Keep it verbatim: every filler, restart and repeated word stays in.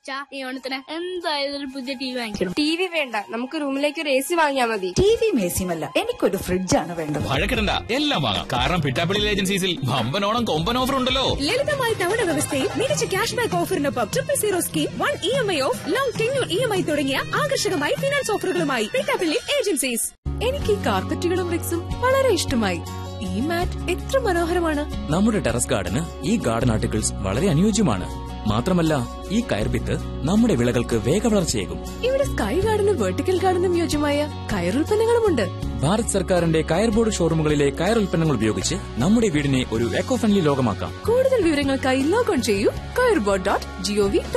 ഈ ഓണത്തിന് എന്തായാലും ഒരു പുതിയ ടി വി വാങ്ങിക്കണം. ടി വി വേണ്ട, നമുക്ക് റൂമിലേക്ക് ഒരു എ സി വാങ്ങിയാൽ മതി. ടിവിയും എ സിയുമല്ല, എനിക്കൊരു ഫ്രിഡ്ജാണ് വേണ്ടത്. വഴക്കിടണ്ട, എല്ലാം വാങ്ങാം. കാരണം പിറ്റാപ്പിളി ഏജൻസീസിൽ വമ്പനോണം കൊമ്പൻ ഓഫർ ഉണ്ടല്ലോ. ലളിതമായ തവണ വ്യവസ്ഥയിൽ മികച്ച cash back ഓഫറിനൊപ്പം triple zero scheme, one E M I of, long tenure E M I തുടങ്ങിയ ആകർഷകമായ ഫിനാൻസ് ഓഫറുകളുമായി പിറ്റാപ്പിളി ഏജൻസീസ്. എനിക്ക് ഈ കാർപ്പറ്റുകളും റിക്സും വളരെ ഇഷ്ടമായി. ഈ മാറ്റ് എത്ര മനോഹരമാണ്. നമ്മുടെ ടെറസ് ഗാർഡന് ഈ ഗാർഡൻ ആർട്ടിക്കിൾസ് വളരെ അനുയോജ്യമാണ്. മാത്രമല്ല, ഈ കയർപിത്ത് നമ്മുടെ വിളകൾക്ക് വേഗവളർച്ചയേകും. ഇവിടെ സ്കൈ ഗാർഡനും വെർട്ടിക്കൽ ഗാർഡനും യോജ്യമായ കയറുൽപ്പന്നങ്ങളുമുണ്ട്. ഭാരത് സർക്കാരിന്റെ കയർ ബോർഡ് ഷോറൂമുകളിലെ കയർ ഉൽപ്പന്നങ്ങൾ ഉപയോഗിച്ച് നമ്മുടെ വീടിനെ ഒരു എക്കോ ഫ്രണ്ട്ലി ലോകമാക്കാം. കൂടുതൽ വിവരങ്ങൾക്കായി ലോഗോൺ ചെയ്യൂ കയർബോർഡ് ഡോട്ട് ജിഒവി